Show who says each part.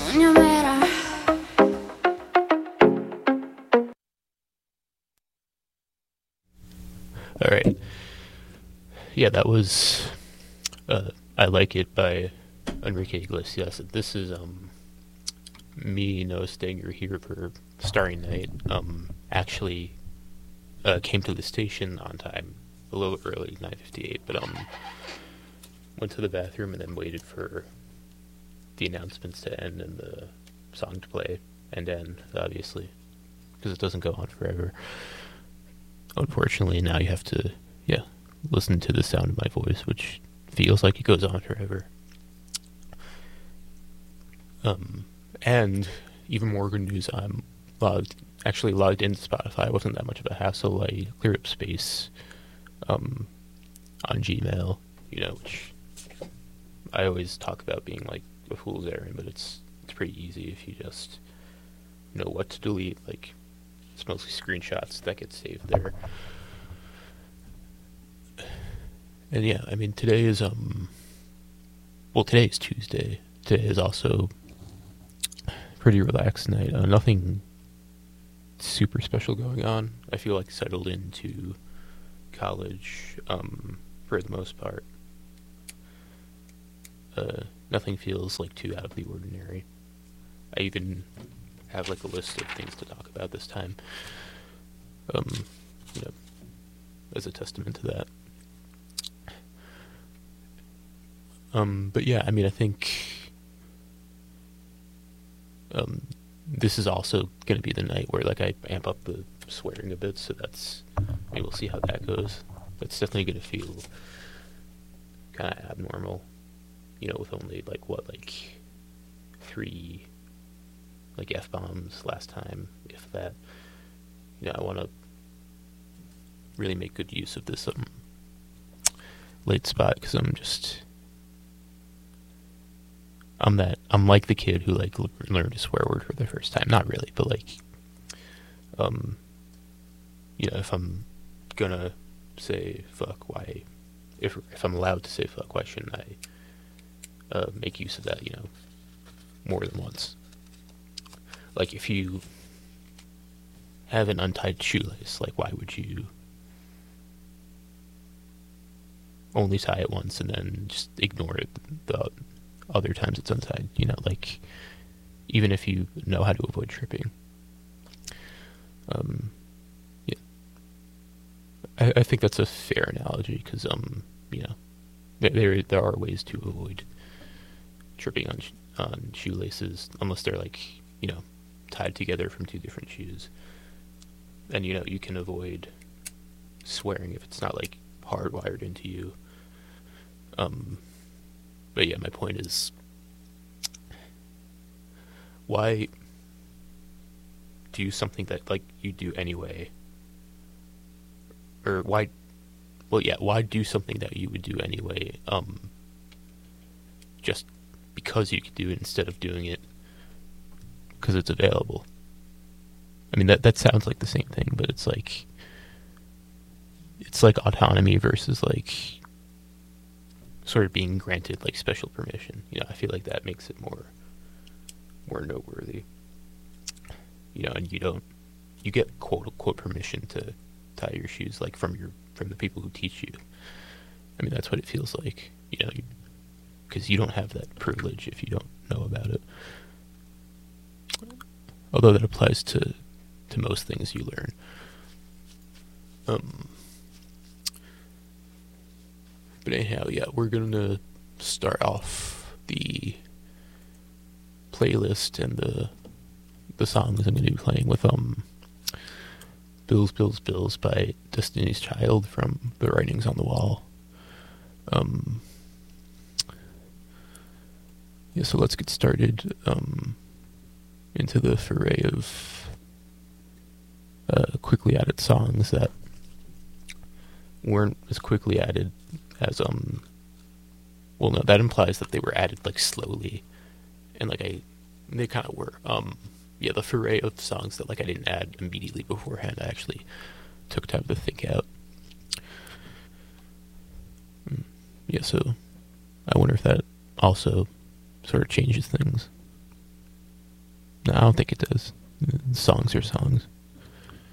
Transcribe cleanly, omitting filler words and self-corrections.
Speaker 1: All right. Yeah, that was I Like It by Enrique Iglesias. This is me noticing you're here for Starry Night. Actually came to the station on time, a little early, 9:58, but went to the bathroom and then waited for the announcements to end and the song to play and end, obviously, because it doesn't go on forever. Unfortunately, now you have to, listen to the sound of my voice, which feels like it goes on forever. And even more good news, I'm logged into Spotify. It wasn't that much of a hassle. I cleared up space on Gmail, which I always talk about being like a fool's errand, but it's pretty easy if you just know what to delete. Like, it's mostly screenshots that get saved there. And yeah, I mean, today is Tuesday. Today is also pretty relaxed night. Nothing super special going on. I feel like settled into college for the most part. Nothing feels like too out of the ordinary. I even have like a list of things to talk about this time. As a testament to that. But yeah, I mean, I think this is also going to be the night where like I amp up the swearing a bit, so maybe we'll see how that goes. That's definitely going to feel kind of abnormal, with only like 3 like F-bombs last time, if that. I want to really make good use of this late spot, because I'm like the kid who like learned a swear word for the first time. Not really, but like, if I'm gonna say fuck, why? If I'm allowed to say fuck, why shouldn't I make use of that? More than once. Like, if you have an untied shoelace, like, why would you only tie it once and then just ignore it the other times it's untied? Like, even if you know how to avoid tripping. I think that's a fair analogy, because there are ways to avoid tripping on shoelaces, unless they're like tied together from 2 different shoes. And you can avoid swearing if it's not like hardwired into you. But yeah, my point is, why do something that like you do anyway? Or why do something that you would do anyway, just because you could do it, instead of doing it because it's available? I mean, that sounds like the same thing, but it's like autonomy versus like sort of being granted like special permission. I feel like that makes it more noteworthy. And you get quote unquote permission to tie your shoes, like from the people who teach you. I mean, that's what it feels like, because you don't have that privilege if you don't know about it. Although that applies to most things you learn. But anyhow, yeah, we're gonna start off the playlist and the songs I'm gonna be playing with Bills, Bills, Bills by Destiny's Child from The Writings on the Wall. So let's get started into the foray of quickly added songs that weren't as quickly added as well, no, that implies that they were added like slowly, and like they kind of were. The foray of songs that like I didn't add immediately beforehand, I actually took time to think out. So I wonder if that also sort of changes things. No, I don't think it does. Songs are songs.